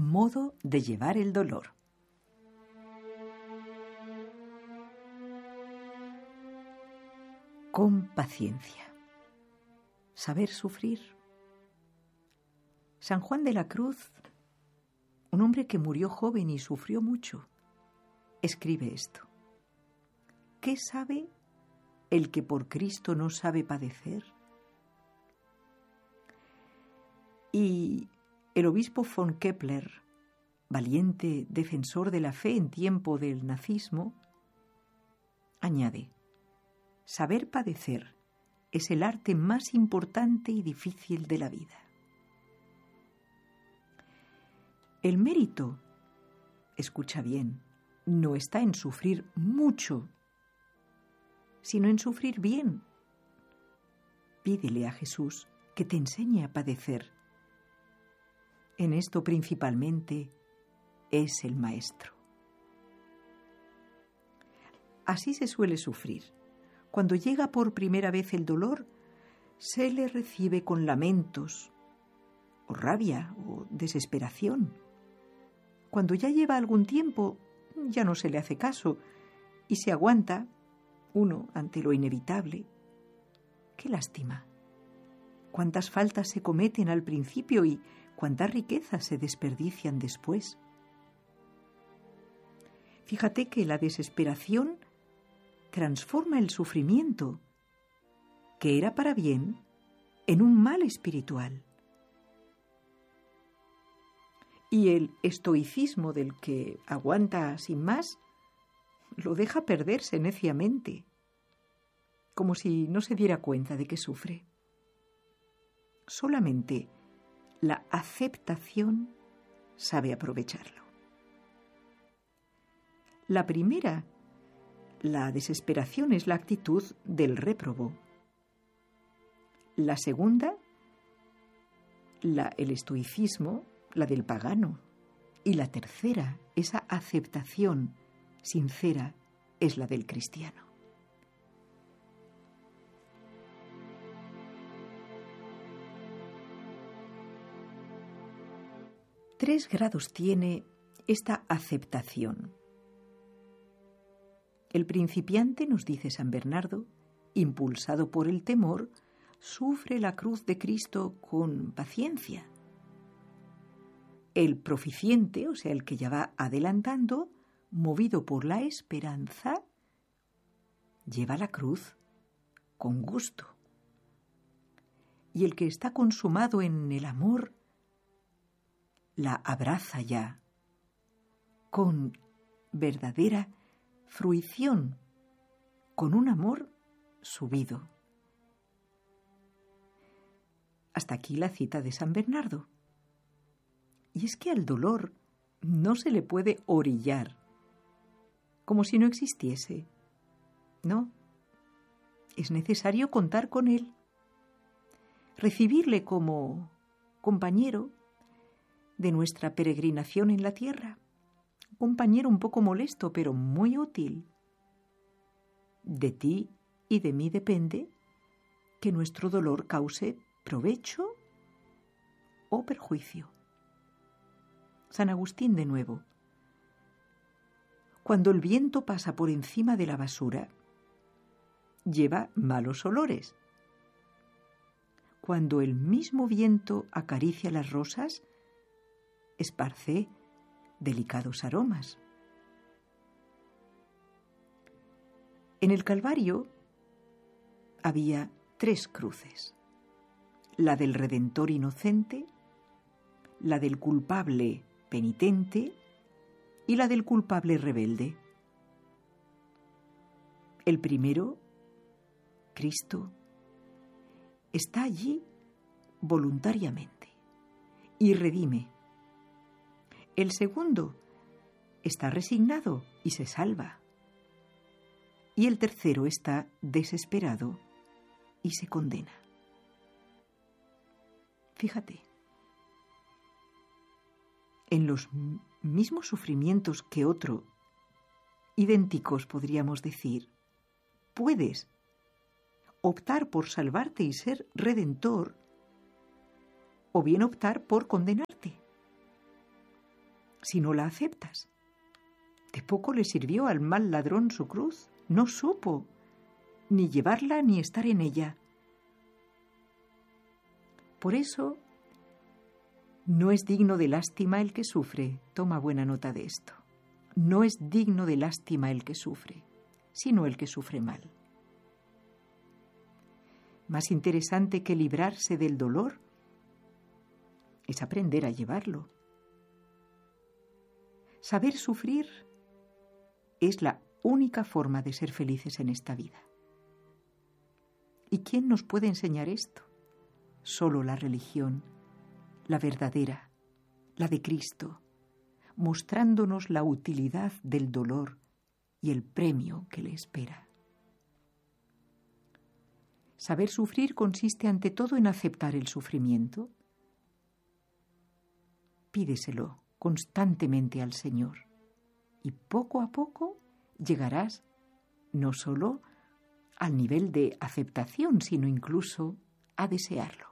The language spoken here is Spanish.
modo de llevar el dolor. Con paciencia. Saber sufrir. San Juan de la Cruz, un hombre que murió joven y sufrió mucho, escribe esto: ¿qué sabe el que por Cristo no sabe padecer? Y el obispo von Kepler, valiente defensor de la fe en tiempo del nazismo, añade: saber padecer es el arte más importante y difícil de la vida. El mérito, escucha bien, no está en sufrir mucho, sino en sufrir bien. Pídele a Jesús que te enseñe a padecer. En esto principalmente es el Maestro. Así se suele sufrir. Cuando llega por primera vez el dolor, se le recibe con lamentos, o rabia, o desesperación. Cuando ya lleva algún tiempo, ya no se le hace caso y se aguanta uno ante lo inevitable. ¡Qué lástima! Cuántas faltas se cometen al principio y cuántas riquezas se desperdician después. Fíjate que la desesperación transforma el sufrimiento, que era para bien, en un mal espiritual. Y el estoicismo del que aguanta sin más lo deja perderse neciamente, como si no se diera cuenta de que sufre. Solamente la aceptación sabe aprovecharlo. La primera, la desesperación, es la actitud del réprobo. La segunda, el estoicismo, la del pagano. Y la tercera, esa aceptación sincera, es la del cristiano. Tres grados tiene esta aceptación. El principiante, nos dice San Bernardo, impulsado por el temor, sufre la cruz de Cristo con paciencia. El proficiente, o sea, el que ya va adelantando, movido por la esperanza, lleva la cruz con gusto. Y el que está consumado en el amor, la abraza ya con verdadera fruición, con un amor subido. Hasta aquí la cita de San Bernardo. Y es que al dolor no se le puede orillar, como si no existiese. No, es necesario contar con él, recibirle como compañero de nuestra peregrinación en la tierra, un compañero un poco molesto, pero muy útil. De ti y de mí depende que nuestro dolor cause provecho o perjuicio. San Agustín de nuevo. Cuando el viento pasa por encima de la basura, lleva malos olores. Cuando el mismo viento acaricia las rosas, esparce delicados aromas. En el Calvario había 3 cruces: la del Redentor inocente, la del culpable penitente y la del culpable rebelde. El primero, Cristo, está allí voluntariamente y redime. El segundo está resignado y se salva. Y el tercero está desesperado y se condena. Fíjate, en los mismos sufrimientos que otro, idénticos podríamos decir, puedes optar por salvarte y ser redentor, o bien optar por condenarte. si no la aceptas. De poco le sirvió al mal ladrón su cruz. No supo ni llevarla ni estar en ella. Por eso, no es digno de lástima el que sufre. Toma buena nota de esto. No es digno de lástima el que sufre, sino el que sufre mal. Más interesante que librarse del dolor es aprender a llevarlo. Saber sufrir es la única forma de ser felices en esta vida. ¿Y quién nos puede enseñar esto? Solo la religión, la verdadera, la de Cristo, mostrándonos la utilidad del dolor y el premio que le espera. Saber sufrir consiste ante todo en aceptar el sufrimiento. Pídeselo constantemente al Señor y poco a poco llegarás no solo al nivel de aceptación, sino incluso a desearlo.